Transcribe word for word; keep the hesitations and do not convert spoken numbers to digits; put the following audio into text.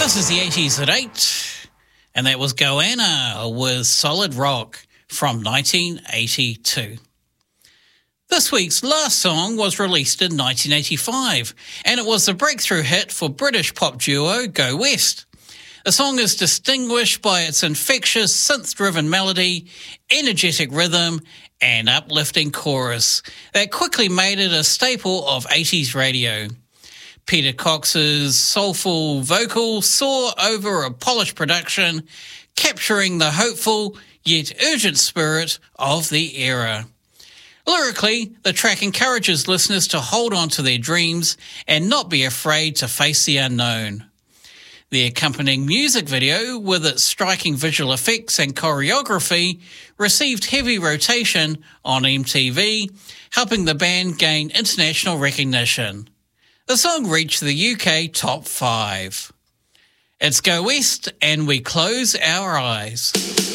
This is the eighties at eight, and that was Goanna with Solid Rock from nineteen eighty-two. This week's last song was released in nineteen eighty-five, and it was the breakthrough hit for British pop duo Go West. The song is distinguished by its infectious synth-driven melody, energetic rhythm, and uplifting chorus that quickly made it a staple of eighties radio. Peter Cox's soulful vocal soar over a polished production, capturing the hopeful yet urgent spirit of the era. Lyrically, the track encourages listeners to hold on to their dreams and not be afraid to face the unknown. The accompanying music video, with its striking visual effects and choreography, received heavy rotation on M T V, helping the band gain international recognition. The song reached the U K top five. It's Go West, and we close our eyes.